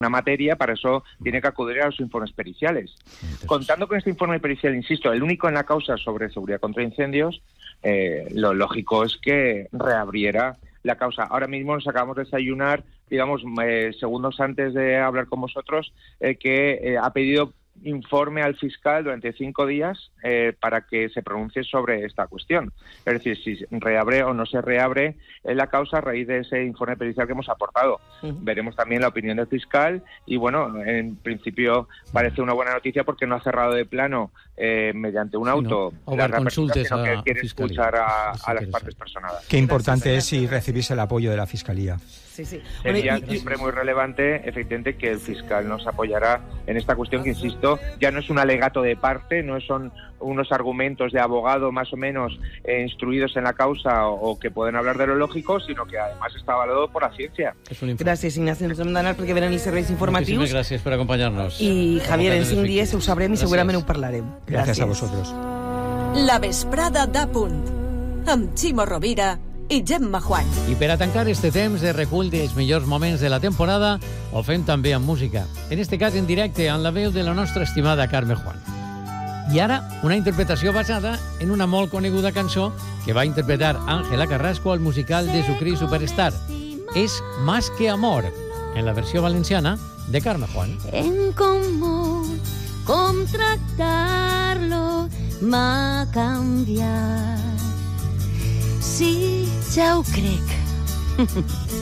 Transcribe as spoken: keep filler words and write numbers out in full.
una materia, para eso tiene que acudir a los informes periciales. Entonces, contando con este informe pericial, insisto, el único en la causa sobre seguridad contra incendios, eh, lo lógico es que reabriera la causa. Ahora mismo nos acabamos de desayunar, digamos, eh, segundos antes de hablar con vosotros, eh, que eh, ha pedido informe al fiscal durante cinco días eh, para que se pronuncie sobre esta cuestión. Es decir, si reabre o no se reabre eh, la causa a raíz de ese informe pericial que hemos aportado. Uh-huh. Veremos también la opinión del fiscal y, bueno, en principio parece una buena noticia porque no ha cerrado de plano eh, mediante un auto sí, no. la reapertura, sino que quiere escuchar a, a las partes personadas. Qué importante es si recibís el apoyo de la Fiscalía. Sí, sí. Sería Bueno, y, siempre muy relevante, efectivamente, que el fiscal nos apoyará en esta cuestión que, insisto, ya no es un alegato de parte, no son unos argumentos de abogado más o menos eh, instruidos en la causa o, o que pueden hablar de lo lógico, sino que además está avalado por la ciencia. Gràcies, Ignacio. Ens hem d'anar perquè venen els serveis informatius. Muchísimas gracias por acompañarnos. I, Javier, en cinc dies ho sabrem i segurament ho parlarem. Gràcies a vosotros. La vesprada d'A Punt, amb Ximo Rovira i Gemma Juan. I per a tancar este temps de recull dels millors moments de la temporada, ho fem també amb música. En este cas en directe, amb la veu de la nostra estimada Carme Juan. I ara, una interpretació basada en una molt coneguda cançó que va interpretar Ángela Carrasco al musical de Jesucrist Superstar. És Más que Amor, en la versió valenciana de Carme Juan. En cómo, com tractar-lo m'ha canviat. Sí, ja ho crec.